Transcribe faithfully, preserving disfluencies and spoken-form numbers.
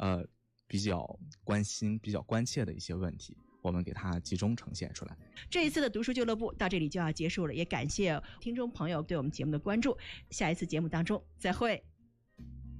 呃比较关心、比较关切的一些问题，我们给它集中呈现出来。 这一次的读书俱乐部到这里就要结束了，也感谢听众朋友对我们节目的关注，下一次节目当中再会。